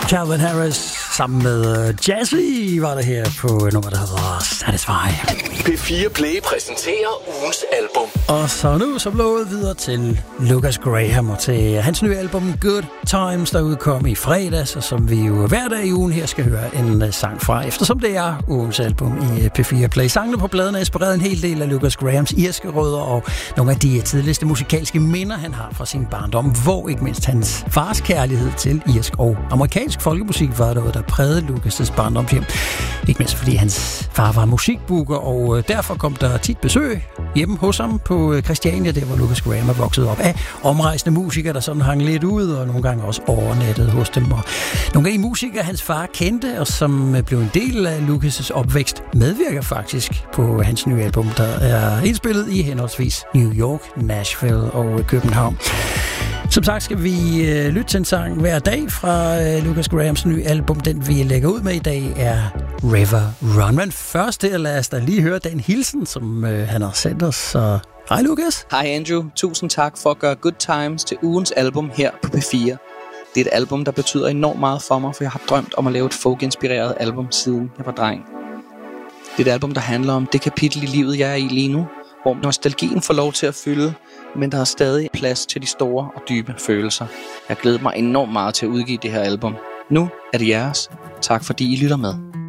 Calvin Harris sammen med Jazzy var det her på nummer, der hedder Satisfy. P4 Play præsenterer ugens album. Og så nu så blået videre til Lucas Graham og til hans nye album Good Times, der udkom i fredags, og som vi jo hver dag i ugen her skal høre en sang fra, eftersom det er ugens album i P4 Play. Sangene på pladen er inspireret en hel del af Lucas Grahams irske rødder og nogle af de tidligste musikalske minder, han har fra sin barndom, hvor ikke mindst hans fars kærlighed til irsk og amerikansk folkemusik var noget, der prægede Lucas' barndomshjem. Ikke mindst fordi hans far var musikbooker, og derfor kom der tit besøg hjemme hos ham på Christiania, der hvor Lucas Graham er vokset op af omrejsende musikere, der sådan hang lidt ud, og nogle gange også overnattede hos dem. Og nogle af de musikere, hans far kendte, og som blev en del af Lucas' opvækst, medvirker faktisk på hans nye album, der er indspillet i henholdsvis New York, Nashville og København. Som sagt skal vi lytte til en sang hver dag fra Lucas Grahams nye album. Den vi lægger ud med i dag er River Run. Men først lad os da lige høre den hilsen, som han har sendt os. Så hej Lucas. Hej Andrew. Tusind tak for at gøre Good Times til ugens album her på P4. Det er et album, der betyder enormt meget for mig, for jeg har drømt om at lave et folk-inspireret album, siden jeg var dreng. Det er et album, der handler om det kapitel i livet, jeg er i lige nu, hvor nostalgien får lov til at fylde, men der er stadig plads til de store og dybe følelser. Jeg glæder mig enormt meget til at udgive det her album. Nu er det jeres. Tak fordi I lytter med.